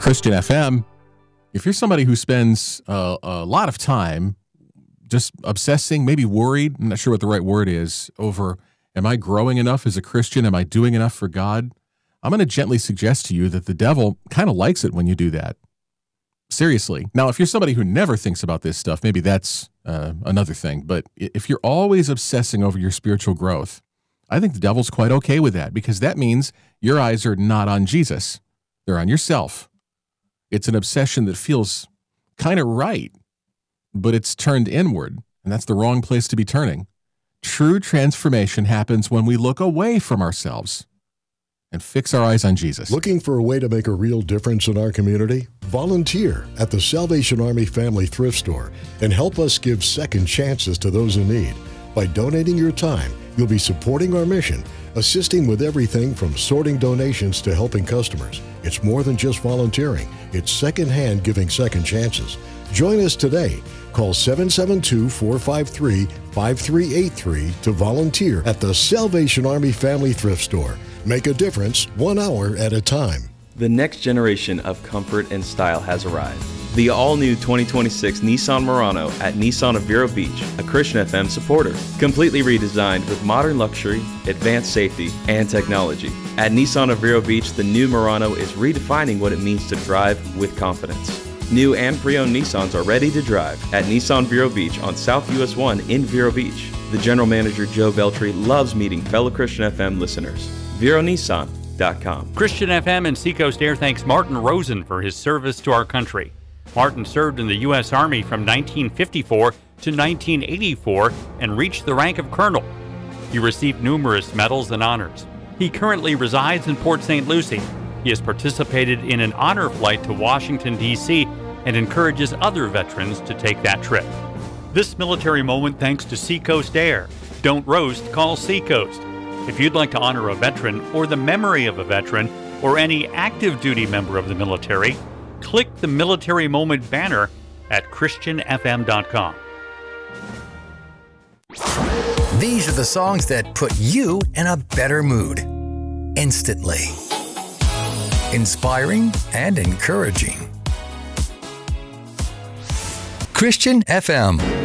Christian FM. If you're somebody who spends a lot of time just obsessing, maybe worried, I'm not sure what the right word is, over, am I growing enough as a Christian? Am I doing enough for God? I'm going to gently suggest to you that the devil kind of likes it when you do that. Seriously. Now, if you're somebody who never thinks about this stuff, maybe that's another thing. But if you're always obsessing over your spiritual growth, I think the devil's quite okay with that, because that means your eyes are not on Jesus. They're on yourself. It's an obsession that feels kind of right, but it's turned inward, and that's the wrong place to be turning. True transformation happens when we look away from ourselves and fix our eyes on Jesus. Looking for a way to make a real difference in our community? Volunteer at the Salvation Army Family Thrift Store and help us give second chances to those in need. By donating your time, you'll be supporting our mission, assisting with everything from sorting donations to helping customers. It's more than just volunteering. It's secondhand giving second chances. Join us today. Call 772-453-5383 to volunteer at the Salvation Army Family Thrift Store. Make a difference 1 hour at a time. The next generation of comfort and style has arrived. The all-new 2026 Nissan Murano at Nissan of Vero Beach, a Christian FM supporter. Completely redesigned with modern luxury, advanced safety, and technology. At Nissan of Vero Beach, the new Murano is redefining what it means to drive with confidence. New and pre-owned Nissans are ready to drive at Nissan Vero Beach on South US 1 in Vero Beach. The general manager, Joe Beltry, loves meeting fellow Christian FM listeners. VeroNissan.com. Christian FM and Seacoast Air thanks Martin Rosen for his service to our country. Martin served in the U.S. Army from 1954 to 1984 and reached the rank of colonel. He received numerous medals and honors. He currently resides in Port St. Lucie. He has participated in an honor flight to Washington, D.C., and encourages other veterans to take that trip. This military moment thanks to Seacoast Air. Don't roast, call Seacoast. If you'd like to honor a veteran or the memory of a veteran or any active duty member of the military, click the Military Moment banner at ChristianFM.com. These are the songs that put you in a better mood instantly. Inspiring and encouraging. Christian FM.